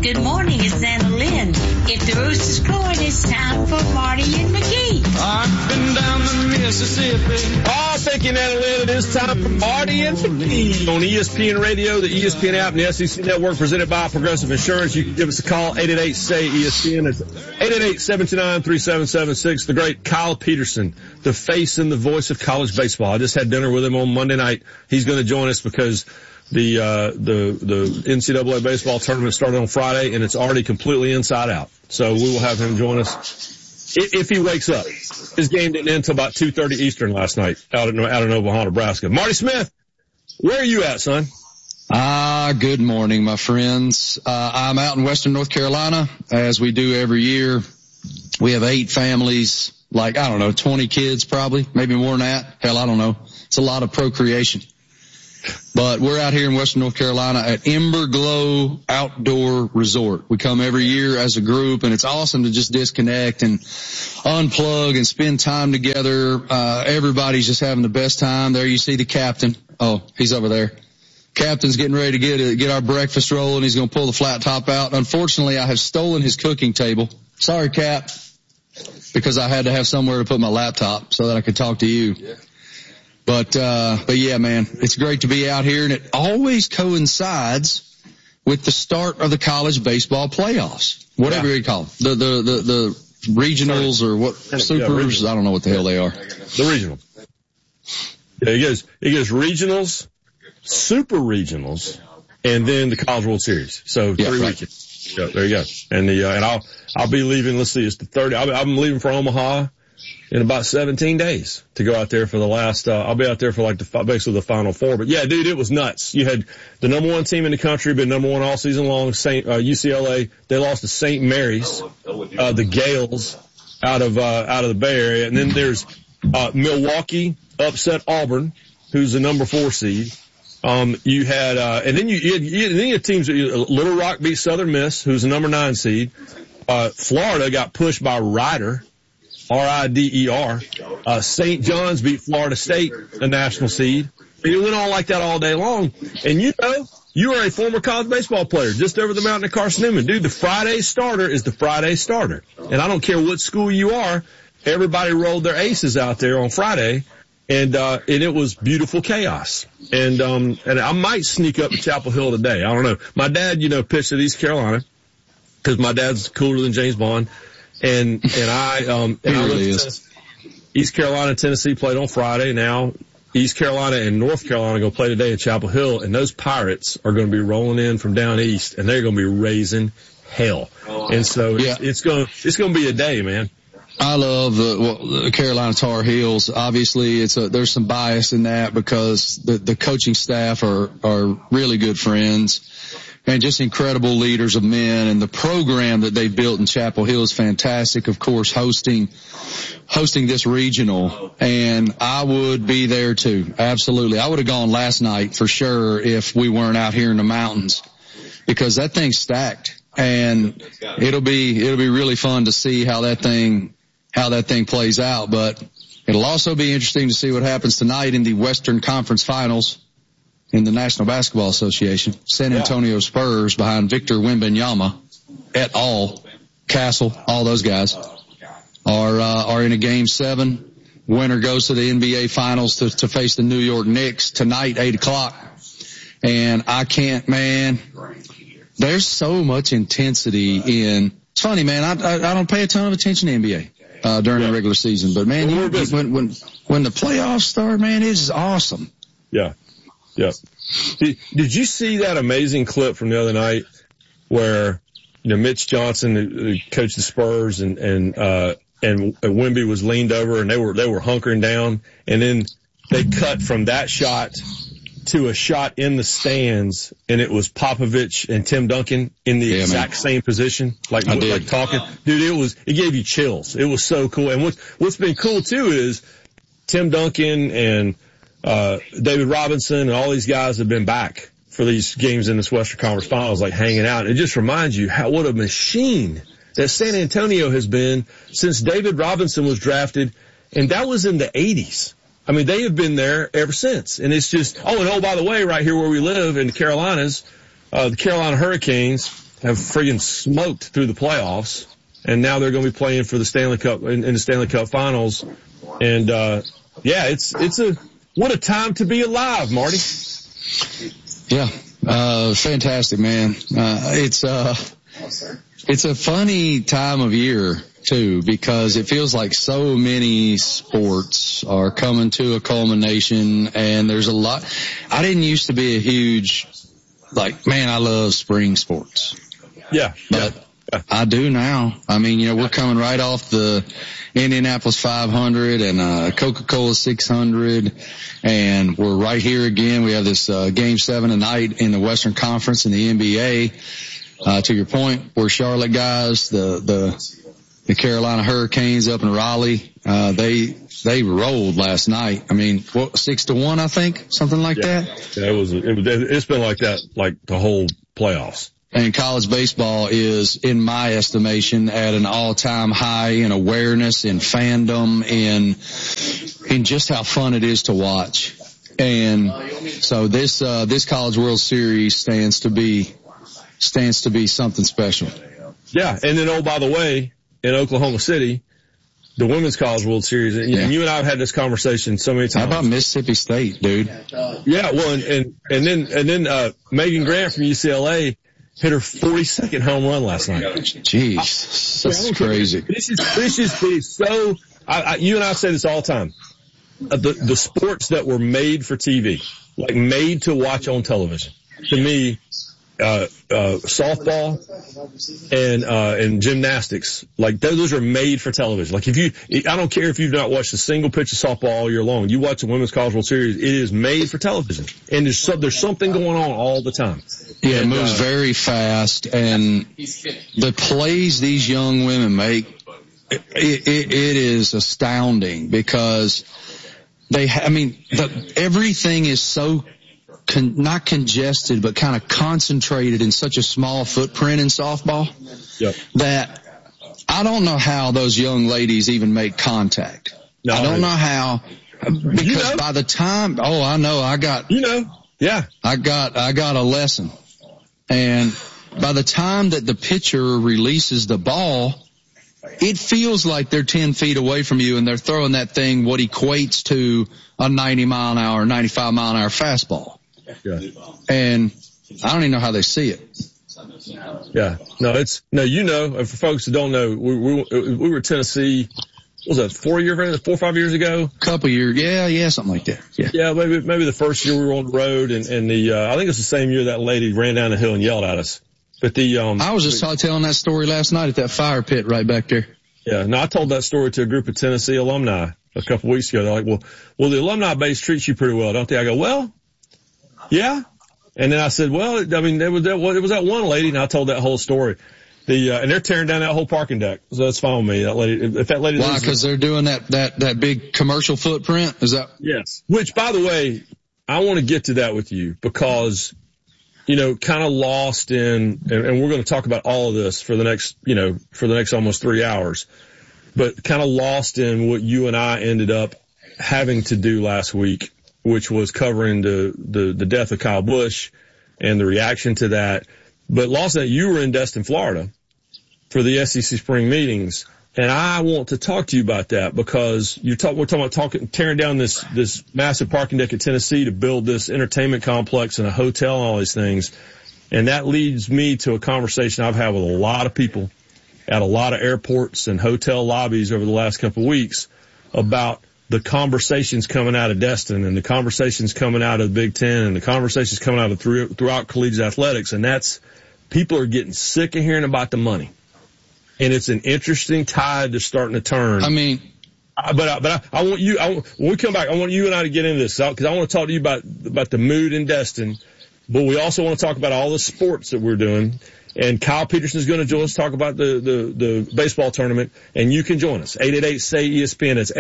Good morning, it's Anna Lynn. If the rooster's crowing, it's time for Marty and McGee. I've been down the Mississippi. Oh, thank you, Anna Lynn. It is time for Marty and McGee on ESPN Radio, the ESPN app, and the SEC Network, presented by Progressive Insurance. You can give us a call, 888-SAY-ESPN. It's 888-729-3776. The great Kyle Peterson, the face and the voice of college baseball. I just had dinner with him on Monday night. He's going to join us because the NCAA baseball tournament started on Friday, and it's already completely inside out. So we will have him join us if he wakes up. His game didn't end until about 2:30 Eastern last night out in Omaha, Nebraska. Marty Smith, where are you at, son? Good morning, my friends. I'm out in Western North Carolina, as we do every year. We have 8 families, 20 kids probably, maybe more than that. Hell, I don't know. It's a lot of procreation. But we're out here in Western North Carolina at Ember Glow Outdoor Resort. We come every year as a group, and it's awesome to just disconnect and unplug and spend time together. Everybody's just having the best time. There you see the captain. Oh, he's over there. Captain's getting ready to get our breakfast rolling. He's going to pull the flat top out. Unfortunately, I have stolen his cooking table. Sorry, Cap, because I had to have somewhere to put my laptop so that I could talk to you. Yeah. But yeah, man, it's great to be out here, and it always coincides with the start of the college baseball playoffs, whatever you call them. The regionals or what, supers, I don't know what the hell they are. The regional. Yeah, it goes regionals, super regionals, and then the College World Series. So 3 weekends. Yeah, there you go. And and I'll be leaving, let's see, it's the 30th. I'm leaving for Omaha in about 17 days to go out there for the last, I'll be out there for basically the Final Four. But yeah, dude, it was nuts. You had the number 1 team in the country, been number 1 all season long, UCLA. They lost to St. Mary's, the Gales out of the Bay Area. And then there's, Milwaukee upset Auburn, who's the number 4 seed. You had, and then you had teams, Little Rock beat Southern Miss, who's the number 9 seed. Florida got pushed by Rider. Rider. St. John's beat Florida State, a national seed. And it went on like that all day long. And you are a former college baseball player just over the mountain at Carson Newman. Dude, the Friday starter is the Friday starter. And I don't care what school you are, everybody rolled their aces out there on Friday. And it was beautiful chaos. And I might sneak up to Chapel Hill today. I don't know. My dad, pitched at East Carolina because my dad's cooler than James Bond. And I East Carolina, Tennessee played on Friday. Now East Carolina and North Carolina go play today at Chapel Hill, and those Pirates are going to be rolling in from down east, and they're going to be raising hell. And so it's going to be a day, man. I love the Carolina Tar Heels. Obviously, there's some bias in that because the coaching staff are really good friends and just incredible leaders of men, and the program that they built in Chapel Hill is fantastic. Of course, hosting this regional, and I would be there too. Absolutely. I would have gone last night for sure if we weren't out here in the mountains, because that thing's stacked, and it'll be really fun to see how that thing plays out. But it'll also be interesting to see what happens tonight in the Western Conference Finals in the National Basketball Association. San Antonio Spurs behind Victor Wembanyama et al., Castle, all those guys are in a Game 7. Winner goes to the NBA Finals to face the New York Knicks tonight, 8:00. And I can't, man, there's so much intensity in, it's funny, man, I don't pay a ton of attention to NBA during the regular season, but man, when the playoffs start, man, it is awesome. Yeah. Yeah. Did you see that amazing clip from the other night where, Mitch Johnson, who coached the Spurs, and Wemby was leaned over and they were hunkering down, and then they cut from that shot to a shot in the stands, and it was Popovich and Tim Duncan in the exact same position, like talking. Dude, it gave you chills. It was so cool. And what's been cool too is Tim Duncan and David Robinson and all these guys have been back for these games in this Western Conference Finals, like hanging out. It just reminds you what a machine that San Antonio has been since David Robinson was drafted, and that was in the 80s. I mean, they have been there ever since. And it's just, by the way, right here where we live in the Carolinas, the Carolina Hurricanes have friggin' smoked through the playoffs, and now they're going to be playing for the Stanley Cup in the Stanley Cup Finals. And what a time to be alive, Marty. Yeah, fantastic, man. It's a funny time of year too, because it feels like so many sports are coming to a culmination, and there's a lot. I didn't used to be a huge, I love spring sports. Yeah. But I do now. I mean, we're coming right off the Indianapolis 500 and Coca-Cola 600, and we're right here again. We have this Game 7 tonight in the Western Conference in the NBA. To your point, we're Charlotte guys, the Carolina Hurricanes up in Raleigh. They rolled last night. I mean, 6-1, I think, something like that. Yeah, it's been like that, like the whole playoffs. And college baseball is, in my estimation, at an all-time high in awareness, in fandom, in just how fun it is to watch. And so this College World Series stands to be something special. Yeah, and then, by the way, in Oklahoma City, the Women's College World Series, and you and I have had this conversation so many times. How about Mississippi State, dude? Yeah, well, and then Megan Grant from UCLA hit her 42nd home run last night. Jeez, that's crazy. This is so. You and I say this all the time. The sports that were made for TV, like made to watch on television, to me, softball and gymnastics, like those are made for television. Like I don't care if you've not watched a single pitch of softball all year long. You watch the Women's College World Series, it is made for television, and there's something going on all the time. Yeah, it moves very fast, and the plays these young women make, it is astounding because everything is so not congested, but kind of concentrated in such a small footprint in softball that I don't know how those young ladies even make contact. I don't know how, because by the time, I know, I got a lesson. And by the time that the pitcher releases the ball, it feels like they're 10 feet away from you and they're throwing that thing, what equates to a 90 mile an hour, 95 mile an hour fastball. Yeah. And I don't even know how they see it. Yeah. For folks who don't know, we were Tennessee, what was that, 4 or 5 years ago? Couple years. Yeah, something like that. Yeah, maybe the first year we were on the road and I think it's the same year that lady ran down the hill and yelled at us. But I was just telling that story last night at that fire pit right back there. Yeah, no, I told that story to a group of Tennessee alumni a couple weeks ago. They're like, well, the alumni base treats you pretty well, don't they? I go, well, yeah. And then I said, well, I mean, it was that one lady, and I told that whole story. And they're tearing down that whole parking deck, so that's fine with me. That lady, if that lady. Why? Because they're doing that big commercial footprint. Is that? Yes. Which, by the way, I want to get to that with you because, kind of lost in, and we're going to talk about all of this for the next almost 3 hours, but kind of lost in what you and I ended up having to do last week, which was covering the death of Kyle Busch and the reaction to that. But lost that you were in Destin, Florida for the SEC spring meetings. And I want to talk to you about that because we're talking about tearing down this massive parking deck at Tennessee to build this entertainment complex and a hotel and all these things. And that leads me to a conversation I've had with a lot of people at a lot of airports and hotel lobbies over the last couple of weeks about the conversations coming out of Destin and the conversations coming out of the Big Ten and the conversations coming out of throughout collegiate athletics. And that's, people are getting sick of hearing about the money. And it's an interesting tide that's starting to turn. I mean, but I want you, when we come back, I want you and I to get into this because I want to talk to you about the mood in Destin, but we also want to talk about all the sports that we're doing. And Kyle Peterson is going to join us, talk about the baseball tournament, and you can join us. 888-SAY-ESPN. It's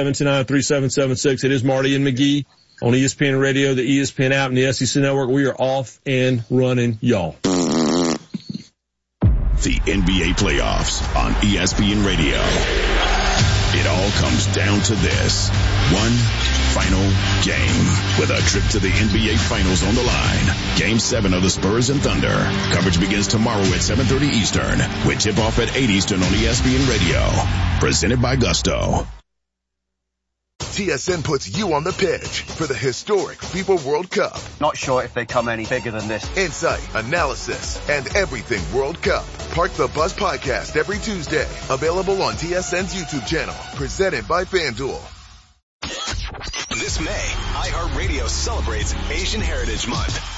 888-729-3776. It is Marty and McGee on ESPN Radio, the ESPN app, and the SEC Network. We are off and running, y'all. The NBA playoffs on ESPN Radio. It all comes down to this. One final game with a trip to the NBA Finals on the line. Game 7 of the Spurs and Thunder. Coverage begins tomorrow at 7:30 Eastern with tip-off at 8 Eastern on ESPN Radio. Presented by Gusto. TSN puts you on the pitch for the historic FIFA World Cup. Not sure if they come any bigger than this. Insight, analysis, and everything World Cup. Park the Bus podcast every Tuesday. Available on TSN's YouTube channel. Presented by FanDuel. This May, iHeartRadio celebrates Asian Heritage Month.